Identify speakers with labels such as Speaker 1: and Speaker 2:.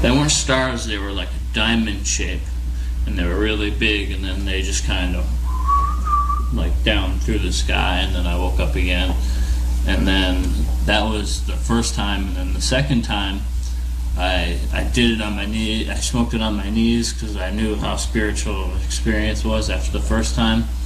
Speaker 1: They weren't stars, they were like a diamond shape, and they were really big, and then they just kind of like down through the sky, and then I woke up again. And then that was the first time, and then the second time I did it on my knee. I smoked it on my knees because I knew how spiritual experience was after the first time.